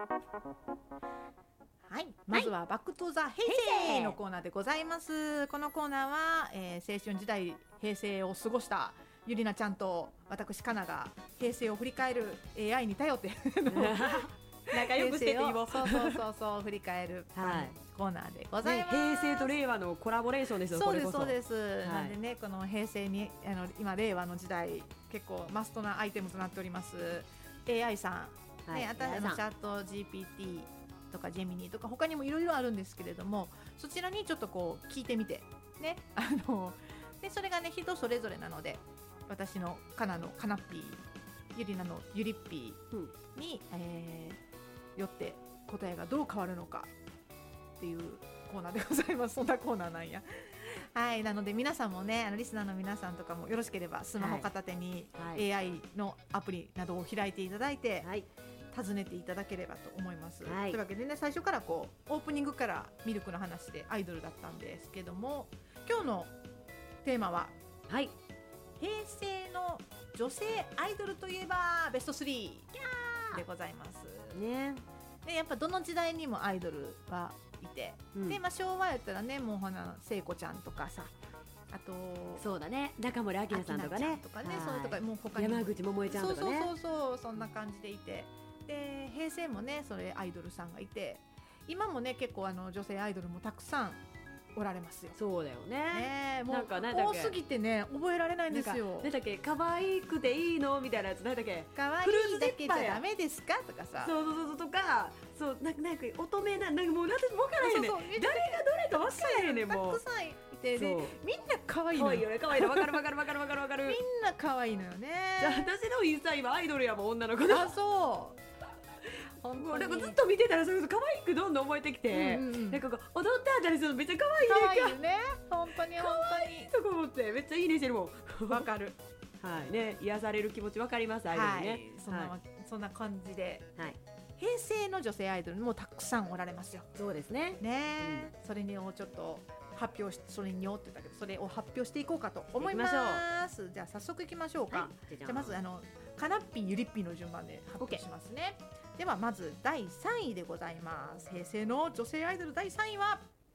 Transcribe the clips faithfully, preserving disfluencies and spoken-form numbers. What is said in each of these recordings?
はい、まずはバックトゥザ平成のコーナーでございます。このコーナーは、えー、青春時代平成を過ごしたゆりなちゃんと私かなが平成を振り返る エーアイ に頼って仲良くしてていいもん。 そうそうそうそう振り返る、はい、コーナーでございます、 ね、平成と令和のコラボレーションですよ。 そうですそうです、 はい、 なんでねこの平成にあの今令和の時代結構マストなアイテムとなっております エーアイ さん、はい、ね、新しいチャット ジーピーティー とかジェミニとか他にもいろいろあるんですけれども、そちらにちょっとこう聞いてみてね、あのでそれがね人それぞれなので、私のカナのカナッピー、ゆりなのゆりっぴーに、うん、えー、よって答えがどう変わるのかっていうコーナーでございます。そんなコーナーなんやはい、なので皆さんもね、あのリスナーの皆さんとかもよろしければスマホ片手に エーアイ のアプリなどを開いていただいて、はい、尋ねていただければと思います、はい、というわけでね、最初からこうオープニングからミルクの話でアイドルだったんですけども、今日のテーマは、はい、平成の女性アイドルといえばベストスリーでございますね。でやっぱどの時代にもアイドルはいて、うん、で、まあ、昭和やったらねもうほな聖子ちゃんとかさ、あとそうだね中森明菜さんとかね、 とかね、そういうとかもう他にも山口百恵ちゃんとかね、 そうそうそうそう、そんな感じでいて、で平成もねそれアイドルさんがいて、今もね結構あの女性アイドルもたくさんおられますよ。 そうだよね。 ね、もう多すぎてね覚えられないんですよ。 なんだっけ、可愛くていいのみたいなやつ、なんだっけ、 可愛いだけじゃダメですかとかさ、 そうそうそうとか、そうなんかなんか乙女な、なんかもう私分からへんねん、誰がどれか分からへんねん、もうたくさんいて、でみんな可愛いの。可愛いよね、可愛いの、分かる分かる分かる分かる分かる。みんな可愛いのよね。 私のインスタ今アイドルやもん、女の子の。 あ、そう。 もうなんかずっと見てたらそれこそ可愛くどんどん覚えてきて、うんうん、なんかこう踊ってあったりするのめっちゃ可愛いね。 可愛いよね。本当に本当に。 とか思ってめっちゃいいねしてるもん。 わかる。 はいね、癒される気持ちわかります、アイドルね。はい、 そんな、はい、そんな感じで、はい、平成の女性アイドルもたくさんおられますよ。 そうですね。 ね、うん、それにをちょっと発表し、それによって言ったけど、それを発表していこうかと思います。じゃあ早速いきましょうか。はい、じゃあまずあのカナッピーゆりっぴーの順番で発表しますね。ではまずだいさんいでございます。平成の女性アイドルだいさんいは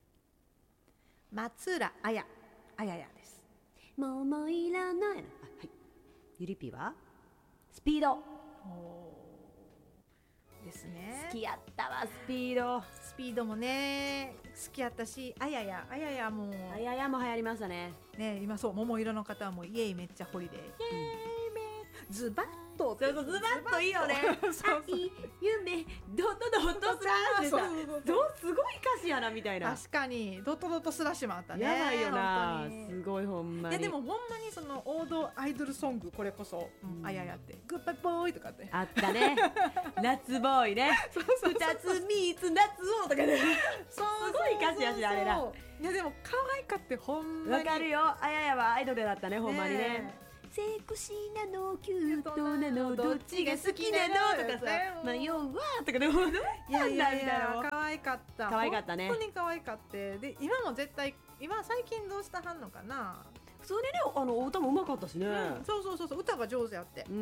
松浦綾あややです。 桃色の、はい、ゆりぴはスピードですね。 好きやったわ、スピード。 スピードもね好きやったし、あややあややもあややも流行りましたね。 ね、今そう桃色の方はもうイエイめっちゃホリデー、イエーイめズバッと、 そうそうズバッといいよね。そうそう愛夢ドットドットスラッシュさ、すごい歌詞やなみたいな。 確かにドットドットスラッシュもあったね。 やばいよな、すごいほんまに。 いやでもほんまにその王道アイドルソング、これこそ、うん、あややってグッバイボーイとかってあったね。夏ボーイね。そうそうそうそう、二つ三つ夏をとかね。すごい歌詞やしあれな。 いやでも可愛かってほんまに。 わかるよ、あややはアイドルだったね、ほんまにね。セクシーなのキュートなのどっちが好きなのとかさ、迷うわとかでもどうやんだみたいな。 可愛かった。 可愛かったね。 本当に可愛かった。で今も絶対今最近どうしたはんのかな。 普通にね、あの歌も上手かったしね。 うん、そうそうそうそう、歌が上手やって。うん、うん、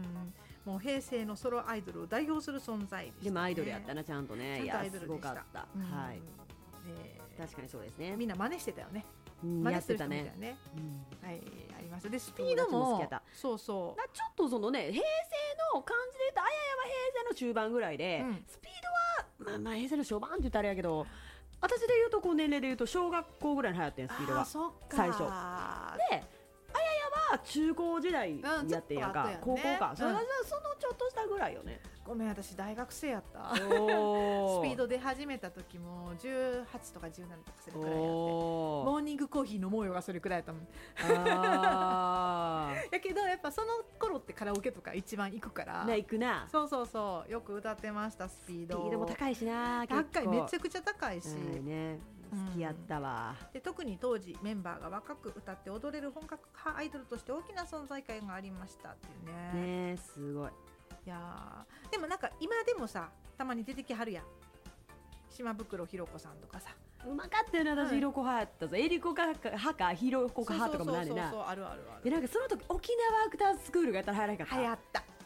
もう平成のソロアイドルを代表する存在でしたね。 でもアイドルやったな、ちゃんとね。 いやすごかった。 うん、 はい。 えー、 確かにそうですね。 みんな真似してたよね。 真似してたね。 ね、うん、はい、ありました。でスピードもそうそう。 ちょっとそのね、平成の感じで言うとあややは平成の中盤ぐらいで、うん、スピードはまあまあ平成の初盤って言ったらあれやけど、私で言うとこう年齢で言うと小学校ぐらいに流行ってん、スピードは。 そっか、 最初であややは中高時代やってんやんか、うん、高校か、それがそのちょっとしたぐらいよね。 ごめん、私大学生やった。スピード出始めた時もじゅうはちとかじゅうななとかそれくらいやって、モーニングコーヒー飲もうよがそれくらいやったもん。あやけどやっぱその頃ってカラオケとか一番行くからね、行くな。 そうそうそう、よく歌ってました。スピードスピードも高いしな、 高い、めちゃくちゃ高いし、 ね、好きやったわ、 うん、で特に当時メンバーが若く歌って踊れる本格派アイドルとして大きな存在感がありましたっていうね。 ね、すごい。 いやでもなんか今でもさたまに出てきはるやん、島袋ひろ子さんとかさ。 うまかったよね、私、ひろこ派やったぞ。えりこか派かひろこか派とかもなんでな。 そうそうそうそう、あるあるある。 でなんかその時沖縄アクタースクールがやったら流行らへんかった。 流行った。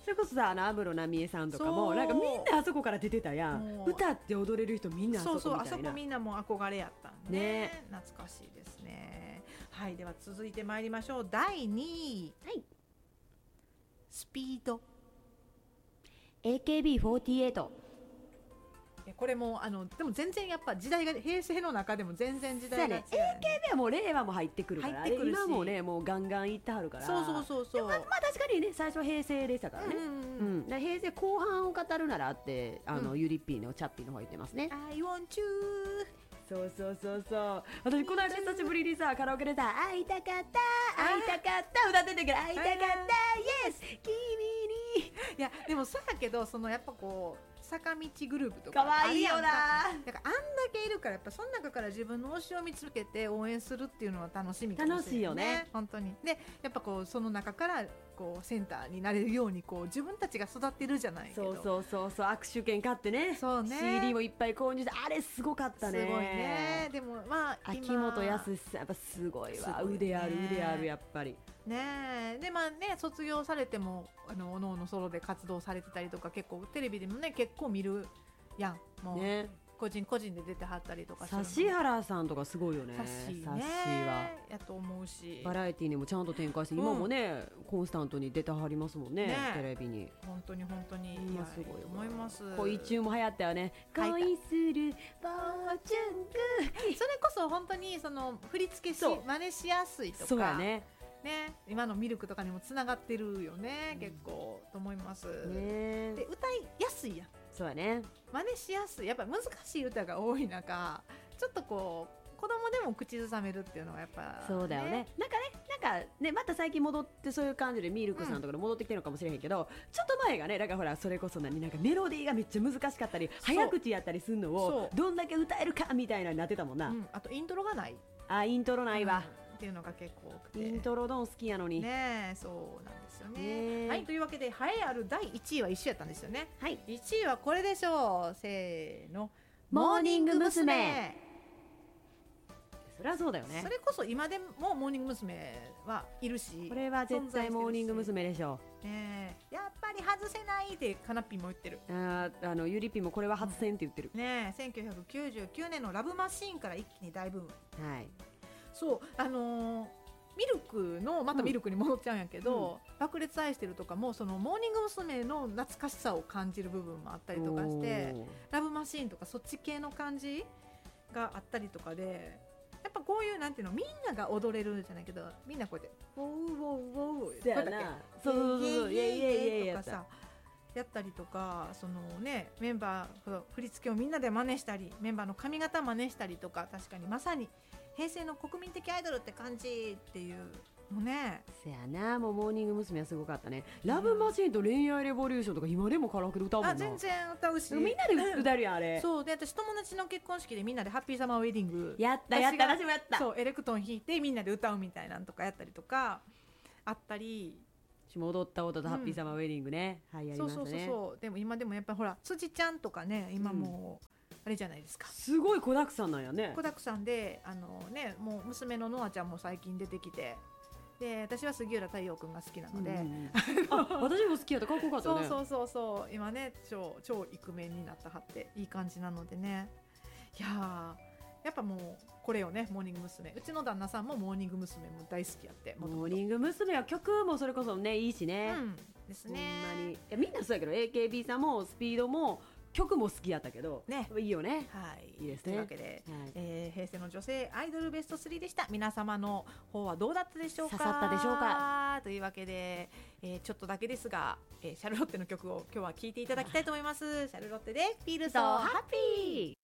それこそさ、あの安室奈美恵さんとかもなんかみんなあそこから出てたやん。歌って踊れる人みんなあそこみたいな。 そうそう、あそこみんなも憧れやったんで、ね、懐かしいですね。はい、では続いてまいりましょう。だいにい、はい、スピードエーケービーフォーティーエイト。 これもあのでも全然やっぱ時代が平成の中でも全然時代が違う、ね、 エーケービー はもう令和も入ってくるから今もねもうガンガンいってはるから。 そうそうそうそう。 まあ、まあ確かにね最初は平成でしたからね、うんうんうん、平成後半を語るならってあの、うん、ゆりっぴーのチャッピーの方言ってますね。 I want you。 そうそうそうそう。私この間久しぶりにさカラオケでさ会いたかった会いたかった歌ってたから会いたかったイエス君に。 いやでもそうだけどそのやっぱこう坂道グループとかかわいいよな。だからあんだけいるからやっぱその中から自分の推しを見つけて応援するっていうのは楽しみかもしれない、ね、 楽しいよね本当に。でやっぱこうその中からこうセンターになれるようにこう自分たちが育ってるじゃないけど。 そうそうそうそう握手券買ってね。 そうねシーディー もいっぱい購入してあれすごかったね。 すごいね。でもまあ秋元康さんやっぱすごいわ、ね、腕ある腕あるやっぱりね。でまあね卒業されてもあのおのおのソロで活動されてたりとか結構テレビでもね結構見るやんもう、ね、個人個人で出てはったりとかする。 指原さんとかすごいよね。 指原はやと思うしバラエティにもちゃんと展開して、うん、今もねコンスタントに出てはりますもん ね, ねテレビに。 本当に本当に今すごい思います。 恋中も流行ったよね。恋するフォーチュンクッキー。 それこそ本当にその振り付けし真似しやすいとかそうやねね、今のミルクとかにもつながってるよね、うん、結構と思います、ね、で歌いやすいやん。 そうやね真似しやすい。やっぱ難しい歌が多い中ちょっとこう子供でも口ずさめるっていうのはやっぱ、ね、 そうだよね。なんかねなんかねまた最近戻ってそういう感じでミルクさんとかで戻ってきてるのかもしれへんけど、うん、ちょっと前がねだからほらそれこそ何なんかメロディーがめっちゃ難しかったり早口やったりするのをどんだけ歌えるかみたいなになってたもんな、 うん、あとイントロがない。 あイントロないわ、 うんっていうのが結構多くてイントロドン好きやのにね。そうなんですよね。はいというわけで栄えあるだいいちいは一緒やったんですよね。 はいいちいはこれでしょう。せーのモーニング娘。それはそうだよね。 それこそ今でもモーニング娘。はいるしこれは絶対モーニング娘。でしょう、ね、やっぱり外せないってカナッピーも言ってる。 ああのゆりぴもこれは外せんって言ってる、 うん、ねせんきゅうひゃくきゅうじゅうきゅうねんのラブマシーンから一気に大ブーム。 はいそうあのー、ミルクのまたミルクに戻っちゃうんやけど、うん、爆裂愛してるとかもそのモーニング娘。の懐かしさを感じる部分もあったりとかしてラブマシーンとかそっち系の感じがあったりとかでやっぱこういうなんていうのみんなが踊れるじゃないけどみんなこうやってウォーウォーウォーそうやなそうそうそうイエイイエイイエイとかさやったりとかそのねメンバー振り付けをみんなで真似したりメンバーの髪型真似したりとか確かにまさに平成の国民的アイドルって感じっていうのね。 せやなもうモーニング娘。はすごかったね、うん、ラブマシーンと恋愛レボリューションとか今でもカラオケで歌うもんな。 あ全然歌うしみんなで歌えるやんあれそうで私友達の結婚式でみんなでハッピーサマーウェディングやったやった私もやったそうエレクトーン弾いてみんなで歌うみたいなんとかやったりとかあったり踊った踊ったハッピーサマーウェディングね、うん、はいやりましたね。 そうそうそうでも今でもやっぱほら辻ちゃんとかね今もう、うんあれじゃないですか。 すごい子だくさんなんやね。 子だくさんであのねもう娘のノアちゃんも最近出てきてで私は杉浦太陽くんが好きなので、うんうん、 あ私も好きやったかっこよかったね。 そうそうそうそう今ね超超イクメンになったはっていい感じなのでね。いややっぱもうこれよねモーニング娘。うちの旦那さんもモーニング娘。も大好きやってモーニング娘。は曲もそれこそねいいしね、 うん、ですね。 ほんまにいやみんなそうやけど エーケービー さんもスピードも曲も好きやったけど、ね、いいよね。 はい、 いいですね。 というわけで、はいえー、平成の女性アイドルベストスリーでした。皆様の方はどうだったでしょうか。 刺さったでしょうか。 というわけで、えー、ちょっとだけですが、えー、シャルロッテの曲を今日は聴いていただきたいと思います。シャルロッテで Feel So Happy。